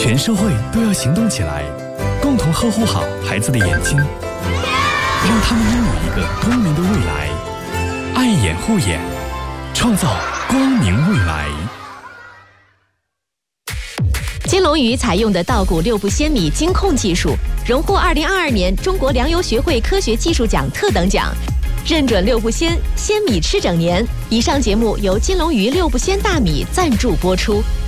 全社会都要行动起来，共同呵护好孩子的眼睛，让他们拥有一个光明的未来。爱眼护眼，创造光明未来。 金龙鱼采用的稻谷六步鲜米精控技术，荣获2022年中国粮油学会科学技术奖特等奖，认准六步鲜，鲜米吃整年。以上节目由金龙鱼六步鲜大米赞助播出。